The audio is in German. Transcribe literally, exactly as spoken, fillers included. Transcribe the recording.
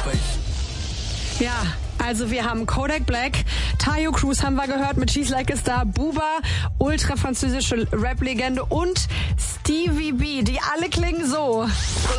Ja, also wir haben Kodak Black, Tayo Cruz haben wir gehört mit She's Like a Star, Booba, ultra französische Rap-Legende und Stevie B, die alle klingen so.